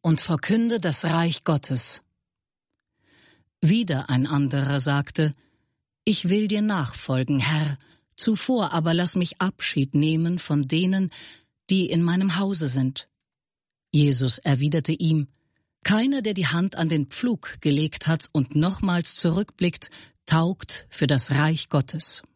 und verkünde das Reich Gottes.« Wieder ein anderer sagte: »Ich will dir nachfolgen, Herr, zuvor aber lass mich Abschied nehmen von denen, die in meinem Hause sind.« Jesus erwiderte ihm: »Keiner, der die Hand an den Pflug gelegt hat und nochmals zurückblickt, taugt für das Reich Gottes.«